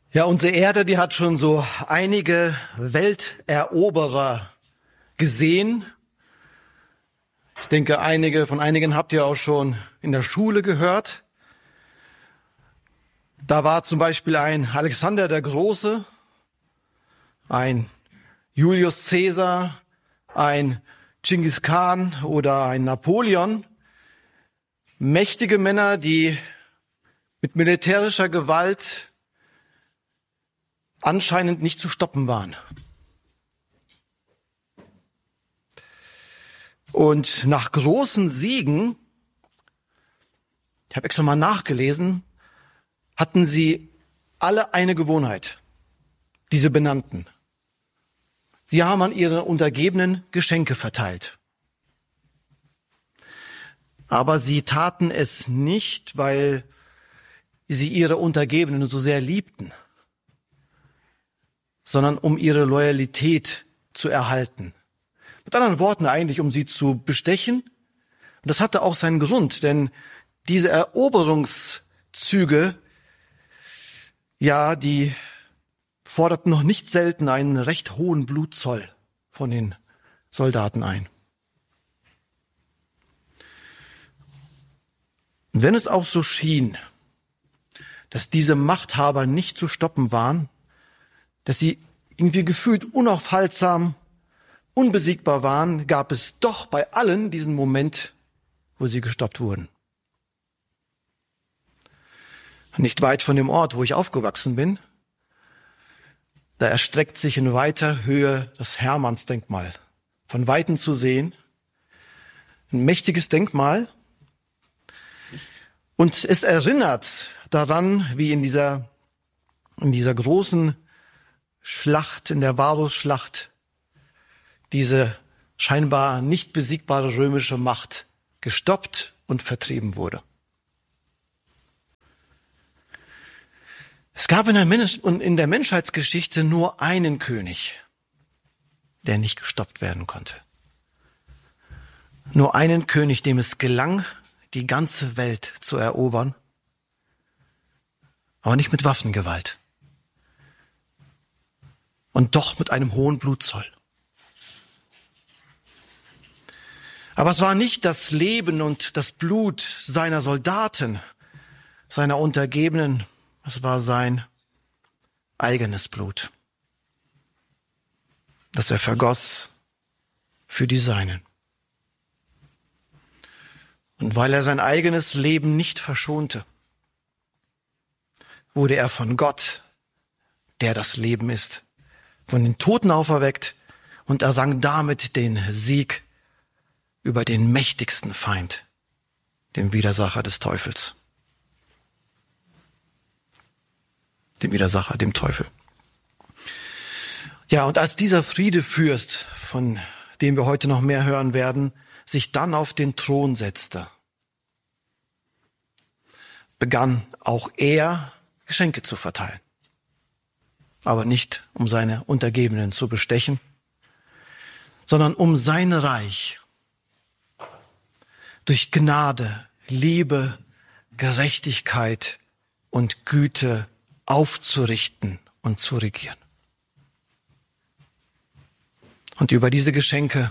Ja, unsere Erde, die hat schon so einige Welteroberer gesehen. Ich denke, von einigen habt ihr auch schon in der Schule gehört. Da war zum Beispiel ein Alexander der Große, ein Julius Caesar, ein Genghis Khan oder ein Napoleon. Mächtige Männer, die mit militärischer Gewalt anscheinend nicht zu stoppen waren. Und nach großen Siegen, ich habe extra mal nachgelesen, hatten sie alle eine Gewohnheit, diese Benannten. Sie haben an ihre Untergebenen Geschenke verteilt. Aber sie taten es nicht, weil sie ihre Untergebenen so sehr liebten, sondern um ihre Loyalität zu erhalten. Mit anderen Worten eigentlich, um sie zu bestechen. Und das hatte auch seinen Grund, denn diese Eroberungszüge, ja, die forderten noch nicht selten einen recht hohen Blutzoll von den Soldaten ein. Und wenn es auch so schien, dass diese Machthaber nicht zu stoppen waren, dass sie irgendwie gefühlt unaufhaltsam, unbesiegbar waren, gab es doch bei allen diesen Moment, wo sie gestoppt wurden. Nicht weit von dem Ort, wo ich aufgewachsen bin, da erstreckt sich in weiter Höhe das Hermannsdenkmal. Von Weitem zu sehen. Ein mächtiges Denkmal. Und es erinnert daran, wie in dieser großen Schlacht, in der Varusschlacht, diese scheinbar nicht besiegbare römische Macht gestoppt und vertrieben wurde. Es gab in der Menschheitsgeschichte nur einen König, der nicht gestoppt werden konnte. Nur einen König, dem es gelang, die ganze Welt zu erobern, aber nicht mit Waffengewalt. Und doch mit einem hohen Blutzoll. Aber es war nicht das Leben und das Blut seiner Soldaten, seiner Untergebenen, es war sein eigenes Blut, das er vergoss für die Seinen. Und weil er sein eigenes Leben nicht verschonte, wurde er von Gott, der das Leben ist, von den Toten auferweckt und errang damit den Sieg über den mächtigsten Feind, dem Widersacher des Teufels. Dem Widersacher, dem Teufel. Ja, und als dieser Friedefürst, von dem wir heute noch mehr hören werden, sich dann auf den Thron setzte, begann auch er Geschenke zu verteilen. Aber nicht, um seine Untergebenen zu bestechen, sondern um sein Reich durch Gnade, Liebe, Gerechtigkeit und Güte aufzurichten und zu regieren. Und über diese Geschenke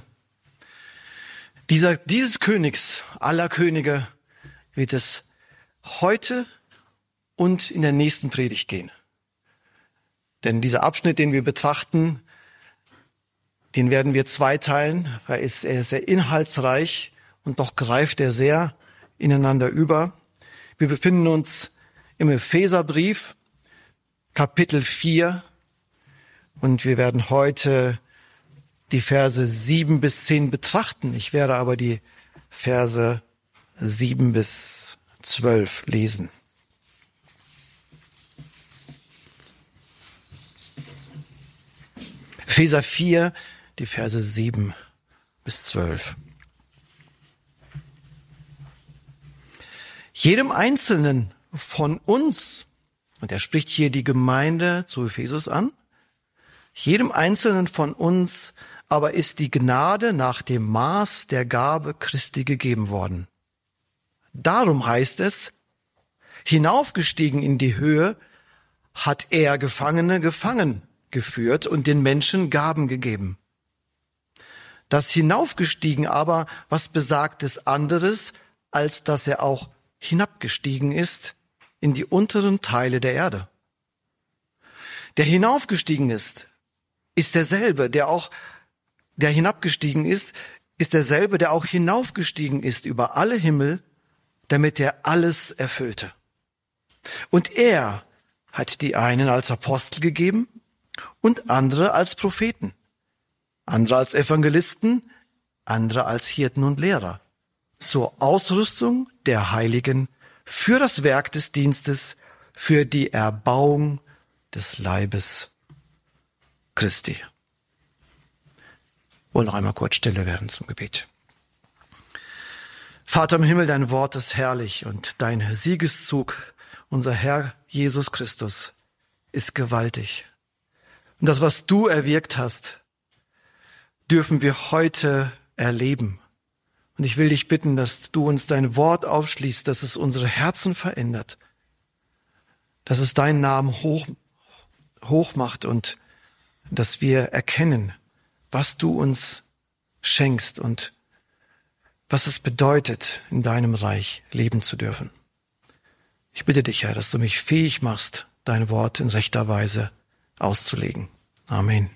dieses Königs aller Könige wird es heute und in der nächsten Predigt gehen. Denn dieser Abschnitt, den wir betrachten, den werden wir zweiteilen, weil er ist sehr inhaltsreich und doch greift er sehr ineinander über. Wir befinden uns im Epheserbrief, Kapitel 4, und wir werden heute die Verse 7 bis 10 betrachten. Ich werde aber die Verse 7 bis 12 lesen. Epheser 4, die Verse 7 bis 12. Jedem Einzelnen von uns, und er spricht hier die Gemeinde zu Ephesus an, jedem Einzelnen von uns aber ist die Gnade nach dem Maß der Gabe Christi gegeben worden. Darum heißt es, hinaufgestiegen in die Höhe hat er Gefangene gefangen geführt und den Menschen Gaben gegeben. Das Hinaufgestiegen aber, was besagt es anderes, als dass er auch hinabgestiegen ist in die unteren Teile der Erde. Der hinaufgestiegen ist derselbe, der hinabgestiegen ist derselbe, der auch hinaufgestiegen ist über alle Himmel, damit er alles erfüllte. Und er hat die einen als Apostel gegeben und andere als Propheten, andere als Evangelisten, andere als Hirten und Lehrer, zur Ausrüstung der Heiligen, für das Werk des Dienstes, für die Erbauung des Leibes Christi. Wollen noch einmal kurz stille werden zum Gebet. Vater im Himmel, dein Wort ist herrlich und dein Siegeszug, unser Herr Jesus Christus, ist gewaltig. Und das, was du erwirkt hast, dürfen wir heute erleben. Und ich will dich bitten, dass du uns dein Wort aufschließt, dass es unsere Herzen verändert, dass es deinen Namen hoch macht und dass wir erkennen, was du uns schenkst und was es bedeutet, in deinem Reich leben zu dürfen. Ich bitte dich, Herr, dass du mich fähig machst, dein Wort in rechter Weise auszulegen. Amen.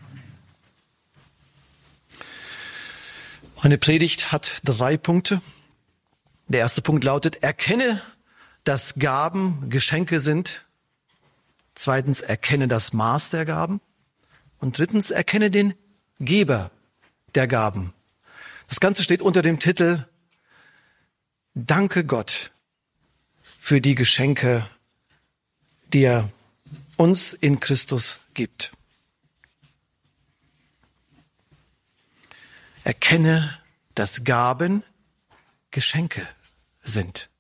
Meine Predigt hat 3 Punkte. Der erste Punkt lautet, erkenne, dass Gaben Geschenke sind. 2. erkenne das Maß der Gaben. Und 3. erkenne den Geber der Gaben. Das Ganze steht unter dem Titel Danke Gott für die Geschenke, die er uns in Christus gibt. Erkenne, dass Gaben Geschenke sind.